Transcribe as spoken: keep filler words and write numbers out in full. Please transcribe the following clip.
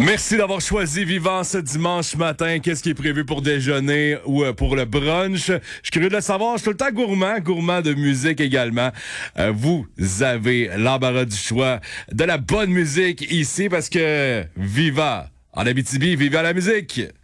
Merci d'avoir choisi Vivant ce dimanche matin. Qu'est-ce qui est prévu pour déjeuner ou euh, pour le brunch? Je suis curieux de le savoir. Je suis tout le temps gourmand, gourmand de musique également. Euh, vous avez l'embarras du choix de la bonne musique ici parce que Viva en Abitibi, viva la musique!